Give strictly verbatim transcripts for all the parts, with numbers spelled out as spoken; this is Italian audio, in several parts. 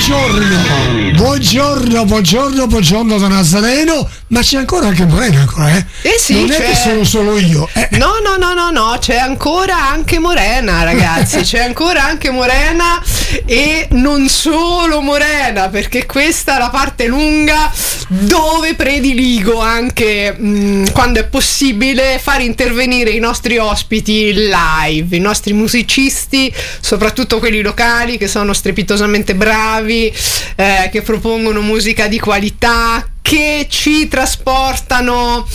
Buongiorno, buongiorno, buongiorno, buongiorno da Nazareno, ma c'è ancora anche Morena ancora, eh? Eh sì, non c'è... è che sono solo io. Eh. No, no, no, no, no, c'è ancora anche Morena, ragazzi, c'è ancora anche Morena e non solo Morena, perché questa è la parte lunga dove prediligo anche mh, quando è possibile far intervenire i nostri ospiti live, i nostri musicisti, soprattutto quelli locali che sono strepitosamente bravi, eh, che propongono musica di qualità, che ci trasportano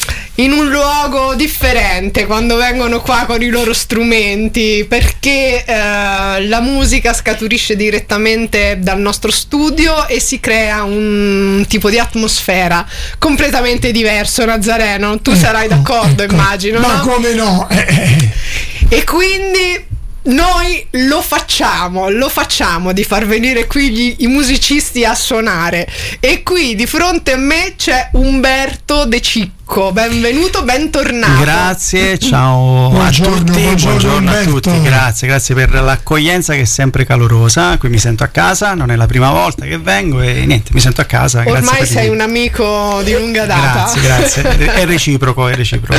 in un luogo differente quando vengono qua con i loro strumenti, perché eh, la musica scaturisce direttamente dal nostro studio e si crea un tipo di atmosfera completamente diverso. Nazareno, tu ecco, sarai d'accordo, ecco, immagino, ma no? come no? Eh. E quindi noi lo facciamo, lo facciamo di far venire qui gli, i musicisti a suonare, e qui di fronte a me c'è Umberto De Cicco. Benvenuto, bentornato. Grazie, ciao buongiorno, a tutti, buongiorno, buongiorno a tutti, grazie, grazie per l'accoglienza che è sempre calorosa. Qui mi sento a casa, non è la prima volta che vengo e niente, mi sento a casa. Ormai sei un amico di lunga data. Grazie, grazie, è reciproco, è reciproco.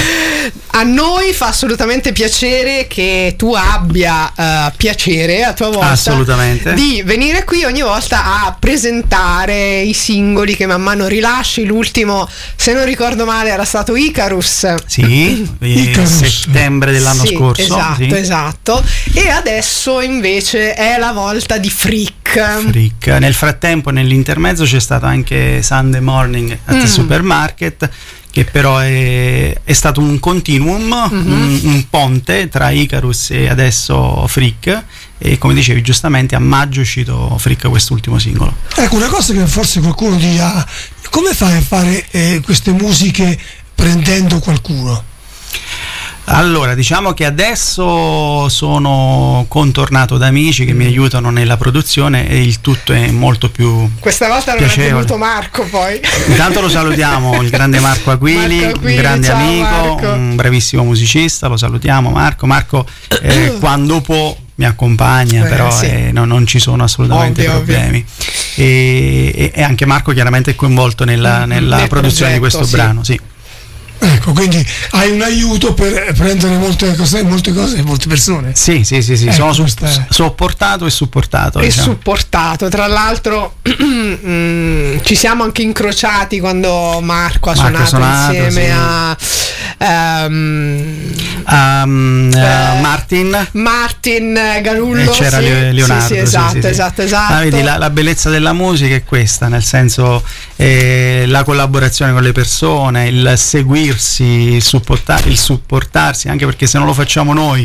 A noi fa assolutamente piacere che tu abbia uh, piacere a tua volta assolutamente di venire qui ogni volta a presentare i singoli che man mano rilasci. L'ultimo, se non ricordo male, era stato Icarus. Sì, Icarus. settembre dell'anno sì, scorso. Esatto, sì. esatto. E adesso invece è la volta di Freak. Freak. Nel frattempo, nell'intermezzo, c'è stato anche Sunday Morning at the mm. Supermarket, che però è, è stato un continuum, mm-hmm. un, un ponte tra Icarus e adesso Freak, e come dicevi giustamente a maggio è uscito Freak, quest'ultimo singolo. Ecco, una cosa che forse qualcuno dirà: come fai a fare eh, queste musiche prendendo qualcuno? Allora, diciamo che adesso sono contornato da amici che mi aiutano nella produzione e il tutto è molto più questa volta non piacevole. è venuto Marco, poi intanto lo salutiamo, il grande Marco Aquili, Marco Aquili, un grande ciao, amico, Marco. Un bravissimo musicista, lo salutiamo Marco. Marco eh, quando può mi accompagna, eh, però sì. eh, no, non ci sono assolutamente ovvio, problemi ovvio. E, e anche Marco chiaramente è coinvolto nella, nella Nel produzione progetto, di questo sì. brano, sì. Ecco, quindi hai un aiuto per prendere molte cose, molte cose e molte persone. Sì, sì, sì, sì. Ecco, sono su, è... sopportato e supportato. E diciamo. supportato. Tra l'altro mm, ci siamo anche incrociati quando Marco ha Marco suonato, suonato insieme sì. a um, um, uh, eh, Martin Martin Garullo. e c'era sì, Leonardo. sì, sì, esatto, sì, sì, esatto, sì. esatto. Ah, vedi, la, la bellezza della musica è questa, nel senso eh, la collaborazione con le persone, il seguirsi, il, supportar, il supportarsi, anche perché se non lo facciamo noi,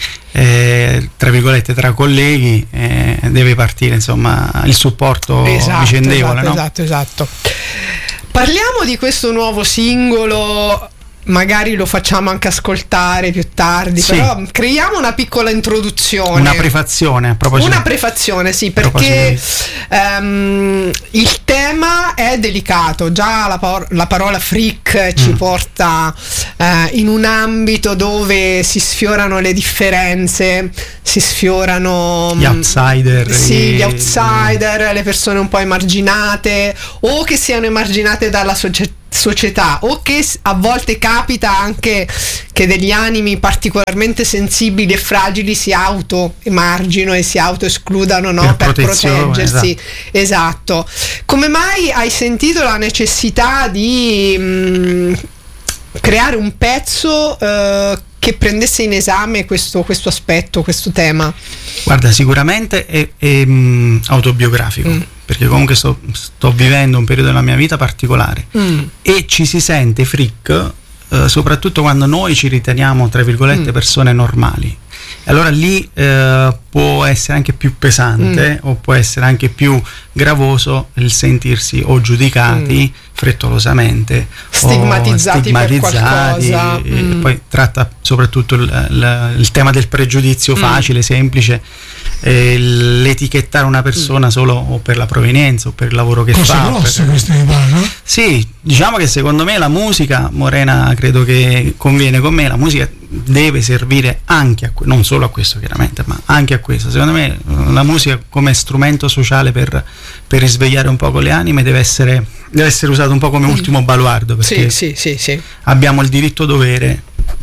eh, tra virgolette, tra colleghi, eh, deve partire insomma il supporto esatto, vicendevole. Esatto, no? esatto, esatto. Parliamo di questo nuovo singolo. Magari lo facciamo anche ascoltare più tardi, sì. Però creiamo una piccola introduzione, una prefazione a proposito. Una prefazione, sì, perché um, il tema è delicato. Già la, par- la parola freak ci mm. porta uh, in un ambito dove si sfiorano le differenze, si sfiorano gli outsider, sì, gli outsider, le persone un po' emarginate o che siano emarginate dalla società società o che a volte capita anche che degli animi particolarmente sensibili e fragili si auto emargino e si auto escludano, no? per, per proteggersi. Esatto. esatto. Come mai hai sentito la necessità di mh, creare un pezzo uh, che prendesse in esame questo, questo aspetto, questo tema? Guarda, sicuramente è, è mh, autobiografico, mm. perché comunque sto, sto vivendo un periodo della mia vita particolare mm. e ci si sente freak eh, soprattutto quando noi ci riteniamo, tra virgolette, mm. persone normali. E allora lì eh, può essere anche più pesante mm. o può essere anche più gravoso il sentirsi o giudicati mm. frettolosamente, stigmatizzati, o stigmatizzati per qualcosa. E mm. poi tratta soprattutto il, il, il tema del pregiudizio mm. facile, semplice, eh, l'etichettare una persona mm. solo o per la provenienza o per il lavoro che Cose fa. grosse per... queste mi pare, no? Sì, diciamo che secondo me la musica, Morena credo che conviene con me, la musica deve servire anche a non solo a questo chiaramente, ma anche a questo. Secondo me la musica come strumento sociale per, per risvegliare un poco le anime deve essere, deve essere usato un po' come ultimo baluardo, perché sì, sì, sì, sì. abbiamo il diritto dovere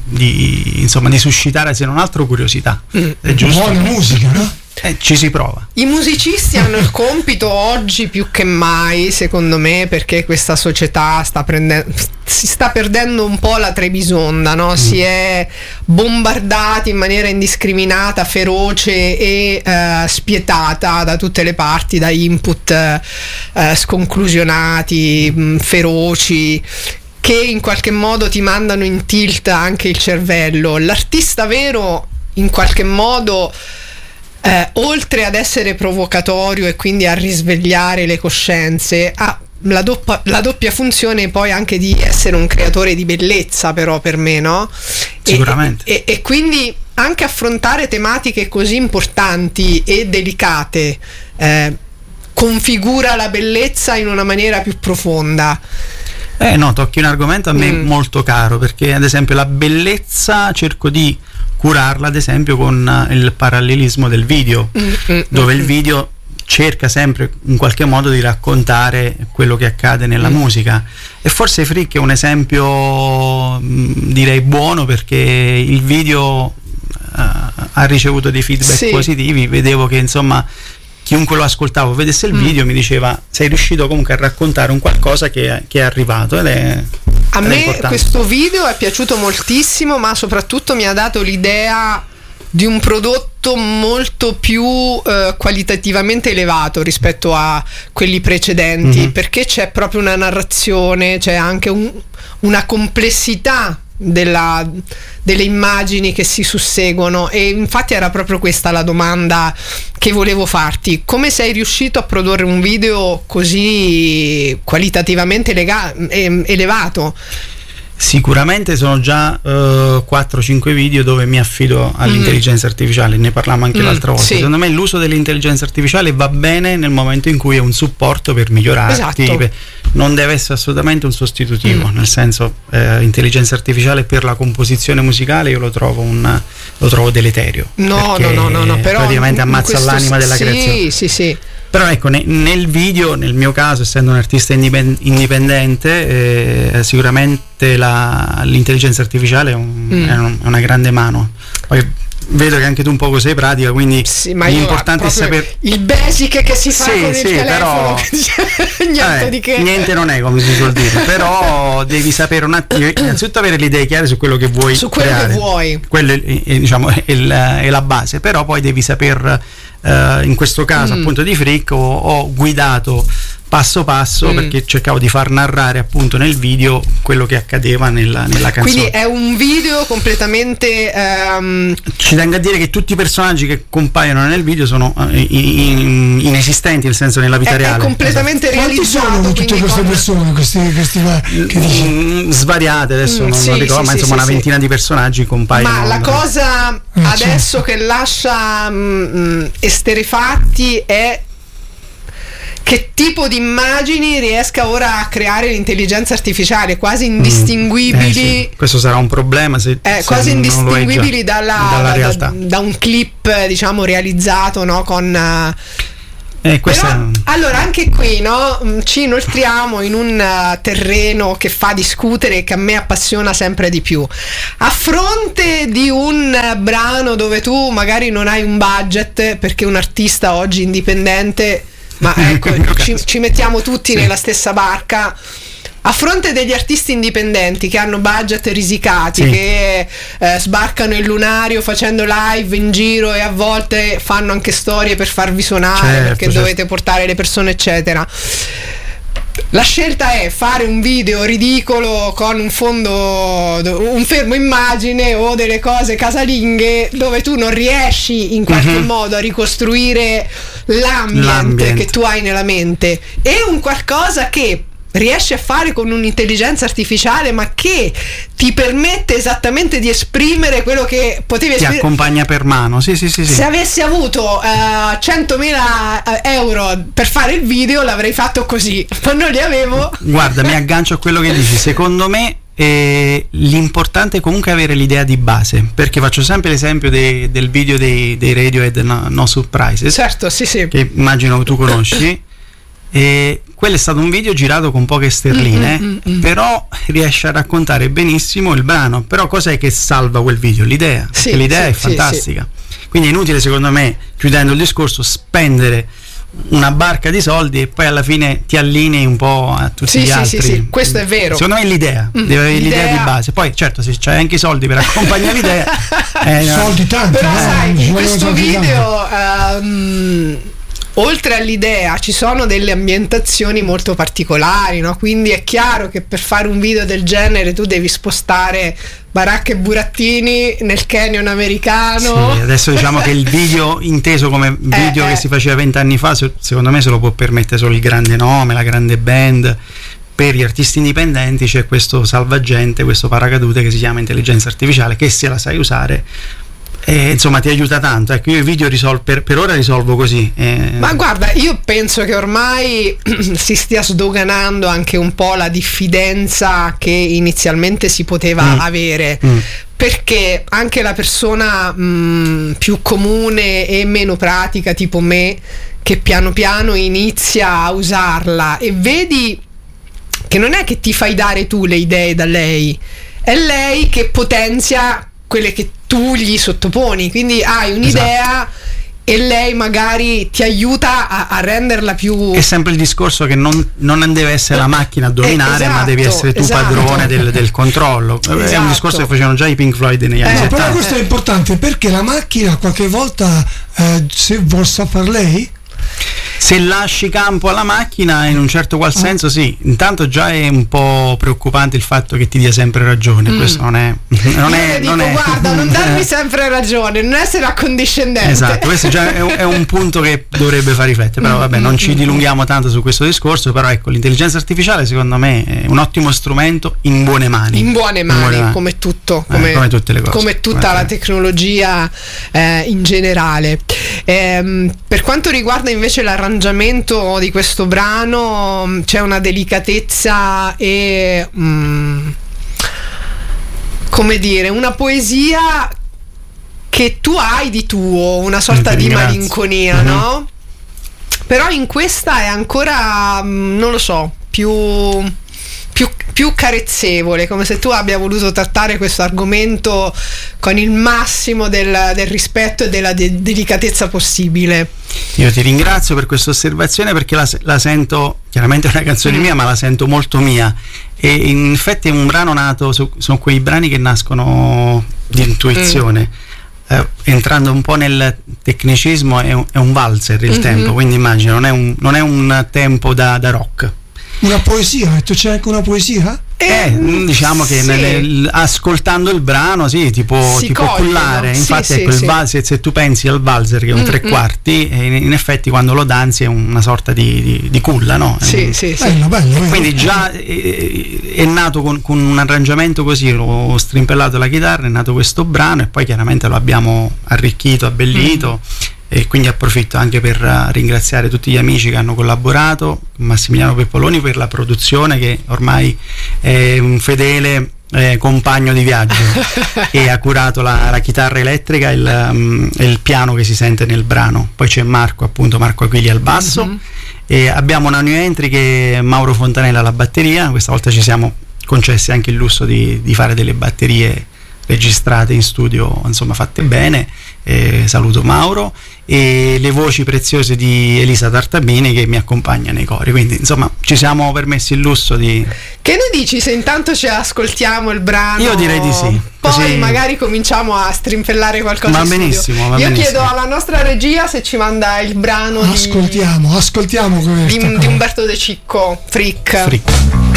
di, insomma, di suscitare se non altro curiosità. Mm. È giusto? Buona musica, no? Eh, ci si prova. I musicisti hanno il compito oggi più che mai, secondo me, perché questa società sta prendendo, si sta perdendo un po' la Trebisonda, no? Mm. Si è bombardati in maniera indiscriminata, feroce e uh, spietata da tutte le parti, da input uh, sconclusionati, mh, feroci, che in qualche modo ti mandano in tilt anche il cervello. L'artista vero in qualche modo Eh, oltre ad essere provocatorio e quindi a risvegliare le coscienze, ha la, doppa, la doppia funzione poi anche di essere un creatore di bellezza, però per me, no? Sicuramente. E, e, e quindi anche affrontare tematiche così importanti e delicate eh, configura la bellezza in una maniera più profonda. Eh no, tocchi un argomento a me Mm. molto caro, perché ad esempio la bellezza cerco di curarla ad esempio con il parallelismo del video, Mm, mm, dove mm, il video cerca sempre in qualche modo di raccontare quello che accade nella Mm. musica, e forse Frick è un esempio mh, direi buono, perché il video uh, ha ricevuto dei feedback Sì. positivi. Vedevo che insomma chiunque lo ascoltavo vedesse il Mm. video mi diceva sei riuscito comunque a raccontare un qualcosa che, che è arrivato, ed è A ed è me importante. questo video è piaciuto moltissimo, ma soprattutto mi ha dato l'idea di un prodotto molto più eh, qualitativamente elevato rispetto a quelli precedenti, Mm-hmm. perché c'è proprio una narrazione, c'è anche un- una complessità della, delle immagini che si susseguono, e infatti era proprio questa la domanda che volevo farti: come sei riuscito a produrre un video così qualitativamente lega- eh, elevato? Sicuramente sono già uh, quattro cinque video dove mi affido all'intelligenza mm. artificiale, ne parlavamo anche mm, l'altra volta. Sì. Secondo me l'uso dell'intelligenza artificiale va bene nel momento in cui è un supporto per migliorarti, Esatto. per, non deve essere assolutamente un sostitutivo, mm. nel senso eh, intelligenza artificiale per la composizione musicale io lo trovo un lo trovo deleterio. No, no, no, no, no, però praticamente in ammazza questo, l'anima della sì, creazione. Sì, sì, sì. Però ecco, ne, nel video, nel mio caso, essendo un artista indipend- indipendente, eh, sicuramente la, l'intelligenza artificiale è, un, Mm. è, un, è una grande mano. Poi vedo che anche tu un poco sei pratica, quindi Sì, ma l'importante io è sapere. il basic che si fa Sì, con il sì, telefono, però- niente Eh, di che. niente non è, come si suol dire, però devi sapere un attimo, innanzitutto avere le idee chiare su quello che vuoi Su quello creare. che vuoi. Quello è, è, diciamo, è, il, è la base, però poi devi saper, eh, in questo caso Mm. appunto di Frick, ho, ho guidato passo passo Mm. perché cercavo di far narrare appunto nel video quello che accadeva nella, nella canzone. Quindi è un video completamente ehm, Ci tengo a dire che tutti i personaggi che compaiono nel video sono eh, in- inesistenti, nel senso nella vita è, è reale. completamente Quanti realizzato. sono tutte quindi queste con- persone, questi, questi che dici? Mm, svariate adesso Mm, non, sì, non ricordo, sì, ma sì, insomma sì, una sì. ventina di personaggi compaiono. Ma la cosa Ah, adesso certo. che lascia mh, esterefatti è che tipo di immagini riesca ora a creare l'intelligenza artificiale, quasi indistinguibili. Eh, sì. Questo sarà un problema se, Eh, se quasi non lo è già indistinguibili dalla, dalla da, realtà. da, da un clip, diciamo, realizzato, no, con eh, Eh, questo però, è- allora anche qui, no, mh, ci inoltriamo in un uh, terreno che fa discutere e che a me appassiona sempre di più. A fronte di un uh, brano dove tu magari non hai un budget, perché un artista oggi indipendente, ma ecco, ci, ci mettiamo tutti Sì. nella stessa barca. A fronte degli artisti indipendenti che hanno budget risicati, Sì. che eh, sbarcano il lunario facendo live in giro e a volte fanno anche storie per farvi suonare, Certo, perché certo. dovete portare le persone eccetera. La scelta è fare un video ridicolo con un fondo, un fermo immagine o delle cose casalinghe dove tu non riesci in qualche Mhm. modo a ricostruire l'ambiente, L'ambiente. che tu hai nella mente, e un qualcosa che riesci a fare con un'intelligenza artificiale ma che ti permette esattamente di esprimere quello che potevi ti esprimere. accompagna per mano. Sì, sì, sì, sì. Se avessi avuto eh, centomila euro per fare il video l'avrei fatto così, ma non li avevo. Guarda, mi aggancio a quello che dici. Secondo me eh, l'importante è comunque avere l'idea di base, perché faccio sempre l'esempio dei, del video dei, dei Radiohead no, no Surprises, certo, sì, sì, che immagino tu conosci. E quello è stato un video girato con poche sterline, mm, mm, mm, però riesce a raccontare benissimo il brano. Però cos'è che salva quel video? L'idea, sì, perché l'idea sì, è fantastica, sì, sì. Quindi è inutile, secondo me, chiudendo il discorso, spendere una barca di soldi e poi alla fine ti allinei un po' a tutti sì, gli sì, altri. sì, sì, questo è vero. Secondo me è l'idea, mm, deve avere l'idea. l'idea di base. Poi certo, se c'hai anche i soldi per accompagnare l'idea, eh, soldi tanti, però no? sai, in questo video um, oltre all'idea ci sono delle ambientazioni molto particolari, no? Quindi è chiaro che per fare un video del genere tu devi spostare baracche e burattini nel canyon americano. Sì, adesso diciamo che il video inteso come video eh, che eh. si faceva vent'anni fa, secondo me se lo può permettere solo il grande nome, la grande band. Per gli artisti indipendenti c'è questo salvagente, questo paracadute che si chiama intelligenza artificiale, che se la sai usare e insomma ti aiuta tanto. Ecco, io i video risol- per, per ora risolvo così. Eh. Ma guarda, io penso che ormai si stia sdoganando anche un po' la diffidenza che inizialmente si poteva mm. avere. Mm. Perché anche la persona mh, più comune e meno pratica, tipo me, che piano piano inizia a usarla e vedi che non è che ti fai dare tu le idee da lei, è lei che potenzia quelle che tu gli sottoponi, quindi hai un'idea, esatto, e lei magari ti aiuta a, a renderla più... È sempre il discorso che non, non deve essere la macchina a dominare, eh, esatto, ma devi essere tu esatto. padrone del, del controllo. Esatto. È un discorso che facevano già i Pink Floyd negli anni eh, settanta. Però questo è importante, perché la macchina qualche volta, eh, se vuol far lei... Se lasci campo alla macchina, in un certo qual senso, sì. Intanto già è un po' preoccupante il fatto che ti dia sempre ragione. Mm. Questo non è. Non Io è, dico, non è guarda, non darmi sempre ragione, non essere accondiscendente. Esatto, questo già è un, è un punto che dovrebbe far riflettere. Però vabbè, non ci dilunghiamo tanto su questo discorso. Però ecco, l'intelligenza artificiale secondo me è un ottimo strumento in buone mani. In buone mani, in buone mani. come tutto, come, eh, come tutte le cose. Come tutta come la tecnologia eh, in generale. Eh, per quanto riguarda invece l'arrangiamento di questo brano, c'è una delicatezza e mm, come dire, una poesia che tu hai di tuo, una sorta di malinconia, mm-hmm. no? Però in questa è ancora, non lo so, più Più, più carezzevole, come se tu abbia voluto trattare questo argomento con il massimo del, del rispetto e della de- delicatezza possibile. Io ti ringrazio per questa osservazione, perché la, la sento, chiaramente è una canzone mm. mia, ma la sento molto mia, e in effetti è un brano nato, su, sono quei brani che nascono di intuizione. Mm. Eh, entrando un po' nel tecnicismo, è un, è un valzer il mm-hmm. tempo, quindi immagino non è un, non è un tempo da, da rock. Una poesia, c'è anche una poesia? Eh, diciamo che sì. nelle, ascoltando il brano sì, ti può, si ti può coglie, cullare, no? infatti sì, ecco, sì, il sì. valzer, se tu pensi al valzer che è un mm, tre quarti, mm. in, in effetti quando lo danzi è una sorta di, di, di culla, no? Sì, un, sì, sì. Bello, bello, bello. Quindi già è, è nato con, con un arrangiamento così, ho strimpellato la chitarra, è nato questo brano e poi chiaramente lo abbiamo arricchito, abbellito. Mm. E quindi approfitto anche per uh, ringraziare tutti gli amici che hanno collaborato, Massimiliano Peppoloni per la produzione, che ormai è un fedele eh, compagno di viaggio e ha curato la, la chitarra elettrica e il, um, il piano che si sente nel brano. Poi c'è Marco, appunto Marco Aquili al basso, mm-hmm. e abbiamo una new entry che è Mauro Fontanella alla batteria. Questa volta ci siamo concessi anche il lusso di, di fare delle batterie registrate in studio, insomma fatte bene. Eh, saluto Mauro, e le voci preziose di Elisa Tartabini che mi accompagna nei cori, quindi insomma ci siamo permessi il lusso di... Che ne dici se intanto ci ascoltiamo il brano? Io direi di sì, poi così... magari cominciamo a strimpellare qualcosa. Va benissimo, va Io benissimo. chiedo alla nostra regia se ci manda il brano ascoltiamo, di... ascoltiamo di, di Umberto De Cicco, Frick. Frick.